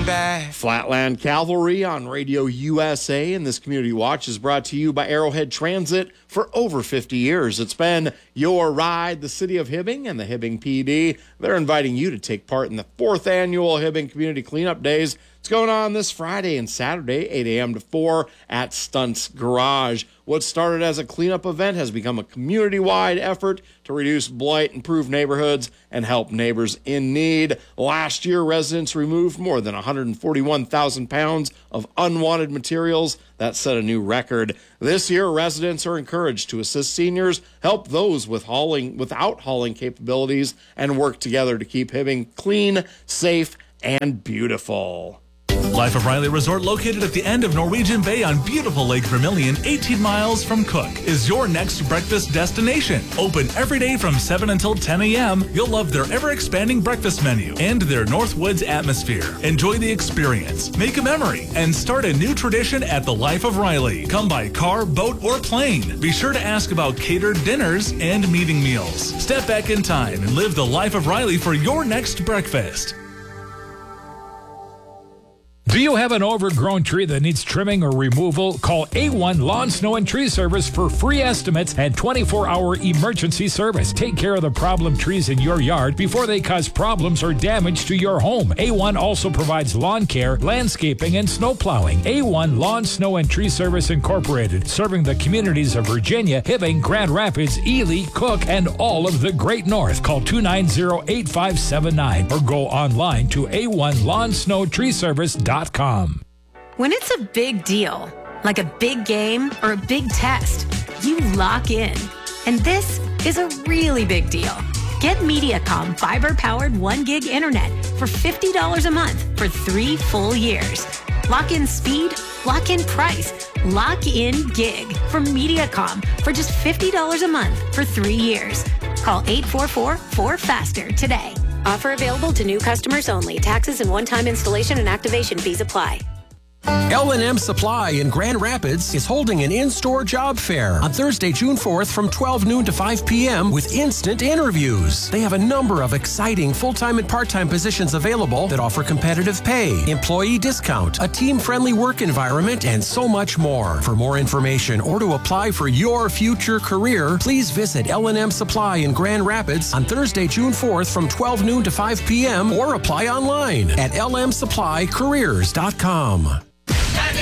back. Flatland Cavalry on Radio USA, and this Community Watch is brought to you by Arrowhead Transit for over 50 years. It's been your ride. The City of Hibbing and the Hibbing PD, they're inviting you to take part in the 4th annual Hibbing Community Cleanup Days. It's going on this Friday and Saturday, 8 a.m. to 4 at Stunts Garage. What started as a cleanup event has become a community-wide effort to reduce blight, improve neighborhoods, and help neighbors in need. Last year, residents removed more than 141,000 pounds of unwanted materials. That set a new record. This year, residents are encouraged to assist seniors, help those without hauling capabilities, and work together to keep Hibbing clean, safe, and beautiful. Life of Riley Resort, located at the end of Norwegian Bay on beautiful Lake Vermilion, 18 miles from Cook, is your next breakfast destination. Open every day from 7 until 10 a.m. You'll love their ever-expanding breakfast menu and their Northwoods atmosphere. Enjoy the experience, make a memory, and start a new tradition at the Life of Riley. Come by car, boat, or plane. Be sure to ask about catered dinners and meeting meals. Step back in time and live the Life of Riley for your next breakfast. Do you have an overgrown tree that needs trimming or removal? Call A1 Lawn, Snow, and Tree Service for free estimates and 24-hour emergency service. Take care of the problem trees in your yard before they cause problems or damage to your home. A1 also provides lawn care, landscaping, and snow plowing. A1 Lawn, Snow, and Tree Service Incorporated, serving the communities of Virginia, Hibbing, Grand Rapids, Ely, Cook, and all of the Great North. Call 290-8579 or go online to a1lawnsnowtreeservice.com. When it's a big deal, like a big game or a big test, you lock in. And this is a really big deal. Get Mediacom fiber-powered 1 gig internet for $50 a month for 3 full years. Lock in speed, lock in price, lock in gig from Mediacom for just $50 a month for 3 years. Call 844-4FASTER today. Offer available to new customers only. Taxes and one-time installation and activation fees apply. L&M Supply in Grand Rapids is holding an in-store job fair on Thursday, June 4th from 12 noon to 5 p.m. with instant interviews. They have a number of exciting full-time and part-time positions available that offer competitive pay, employee discount, a team-friendly work environment, and so much more. For more information or to apply for your future career, please visit L&M Supply in Grand Rapids on Thursday, June 4th from 12 noon to 5 p.m. or apply online at lmsupplycareers.com.